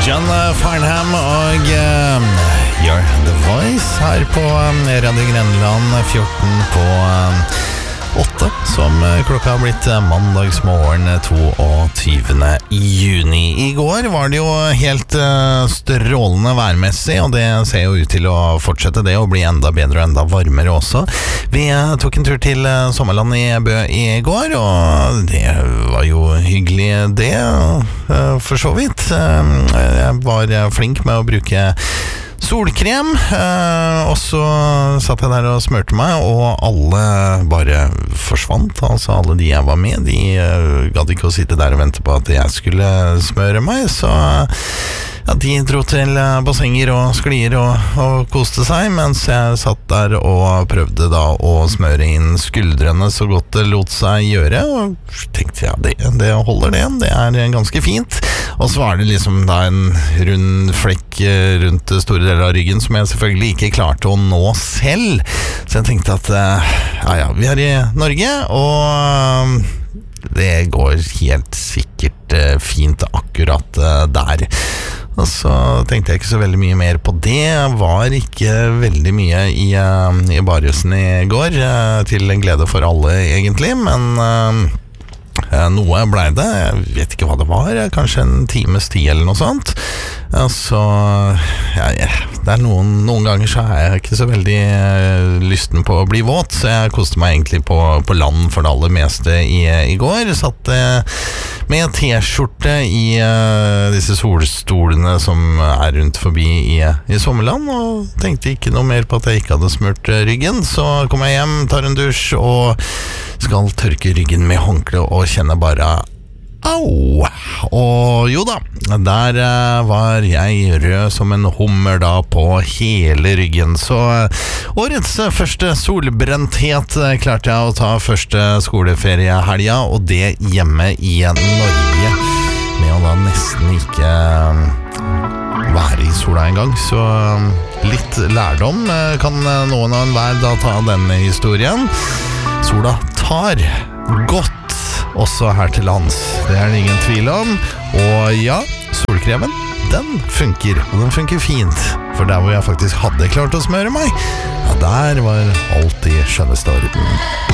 John Farnham og You're the Voice her på Radio Grenland 14 på 8, som klokka har blitt mandagsmorgen 22. juni. I går var det jo helt strålende værmessig, og det ser jo ut til å fortsette det, og bli enda bedre og enda varmere også. Vi tok en tur til Sommerland i Bø i går, og det var jo hyggelig det, for så vidt. Jeg var flink med å bruke solkrem, og så satt jeg der og smørte meg, og alle bare forsvant. Altså alle de jeg var med, de gadd ikke å sitte der og vente på at jeg skulle smøre meg, så ja, de dro til bassenger og sklier og koste seg, mens jeg satt der og prøvde da å smøre inn skuldrene så godt det lot seg gjøre, og tenkte ja, det holder det er ganske fint. Og så var det liksom da en rund flekk rundt store deler av ryggen som jeg selvfølgelig ikke klarte å nå selv. Så jeg tenkte at ja, vi er i Norge, og det går helt sikkert fint akkurat der. Og så tenkte jeg ikke så veldig mye mer på det. Jeg var ikke veldig mye i Barhusen i går, til glede for alle egentlig, men noe ble det. Jeg vet ikke hva det var, kanskje en times tid eller noe sånt. Så ja, det er noen ganger så er jeg ikke så veldig lysten på å bli våt, så jeg koste meg egentlig på land for det aller meste i går. Satt med t-skjorte i disse solstolene som er rundt forbi i Sommerland, og tenkte ikke noe mer på at jeg ikke hadde smurt ryggen. Så kom jeg hjem, tar en dusj og skal tørke ryggen med håndkle og kjenne bare au. Og jo da, der var jeg rød som en hummer da på hele ryggen. Så årets første solbrenthet klarte jeg å ta første skoleferiehelga, og det hjemme i Norge, med å da nesten ikke være i sola en gang. Så litt lærdom kan noen av enhver da ta denne historien. Sola tar godt også her til lands, det er det ingen tvil om. Og ja, solkremen, den funker, og den funker fint. For der hvor jeg faktisk hadde klart å smøre meg, ja, der var alt i skjønneste orden.